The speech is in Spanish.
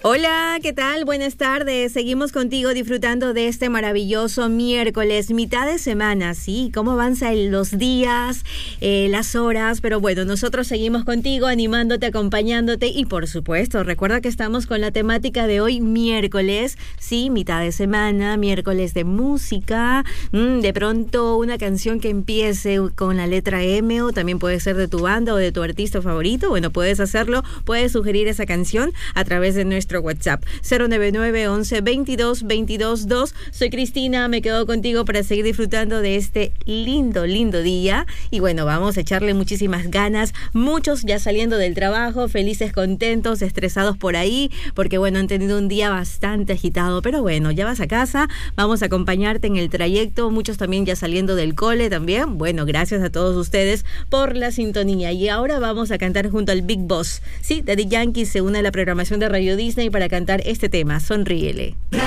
Hola, ¿qué tal? Buenas tardes. Seguimos contigo disfrutando de este maravilloso miércoles, mitad de semana, ¿sí? Cómo avanzan los días, las horas, pero bueno, nosotros seguimos contigo, animándote, acompañándote y por supuesto, recuerda que estamos con la temática de hoy, miércoles, ¿sí? Mitad de semana, miércoles de música, de pronto una canción que empiece con la letra M o también puede ser de tu banda o de tu artista favorito. Bueno, puedes hacerlo, puedes sugerir esa canción a través de nuestro WhatsApp 099 11 22 22 2. Soy Cristina, me quedo contigo para seguir disfrutando de este lindo día y bueno, vamos a echarle muchísimas ganas, muchos ya saliendo del trabajo, felices, contentos, estresados por ahí, porque bueno, han tenido un día bastante agitado, pero bueno, ya vas a casa, vamos a acompañarte en el trayecto, muchos también ya saliendo del cole también. Bueno, gracias a todos ustedes por la sintonía y ahora vamos a cantar junto al Big Boss, sí, Daddy Yankee se une a la programación de Radio Disney para cantar este tema, Sonríele.